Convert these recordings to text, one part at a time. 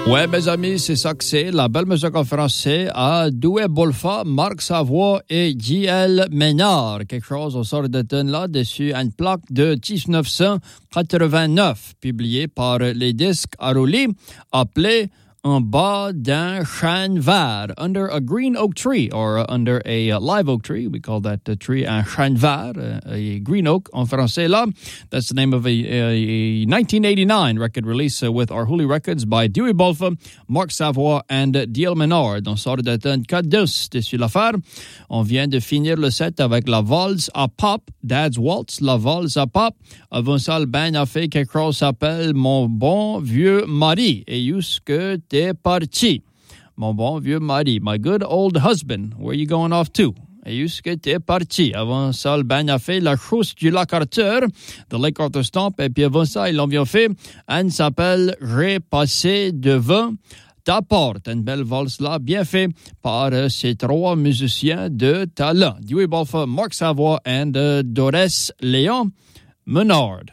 Ouais, mes amis, c'est ça que c'est. La belle musique en français à Doué Bolfa, Marc Savoie et J.L. Ménard. Quelque chose au sort de tune là, dessus une plaque de 1989, publiée par les disques à rouler, appelée En bas d'un chêne vert, under a green oak tree, or under a live oak tree. We call that tree un chêne vert, a green oak en français là. That's the name of a 1989 record release with Arhoolie Records by Dewey Bolfa, Marc Savoie and D.L. Menard. On sort d'un 4-2 dessus l'affaire. On vient de finir le set avec la valse à pop, Dad's Waltz, la valse à pop. Avant ça, le band a fait quelque chose qui s'appelle Mon bon vieux mari. Et jusque t'es parti. Mon bon vieux mari. My good old husband. Where you going off to? Et jusque t'es parti. Avant ça, le band a fait La Chousse du Lac Arthur, de Lake Arthur Stomp. Et puis avant ça, ils l'ont bien fait. Elle s'appelle J'ai passé devant ta porte. Une belle valse là, bien fait par ces trois musiciens de talent. Dewey Bolfa, Marc Savoie and Doris Léon Menard.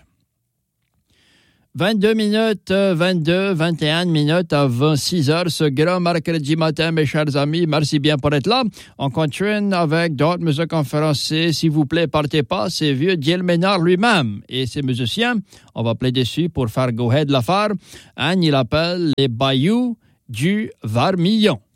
22 minutes, 21 minutes avant 6 heures, ce grand mercredi matin, mes chers amis. Merci bien pour être là. On continue avec d'autres musiques en français. S'il vous plaît, partez pas. C'est vieux J.L. Ménard lui-même et ses musiciens. On va play dessus pour faire go ahead l'affaire. Il appelle les Bayous du Vermillon.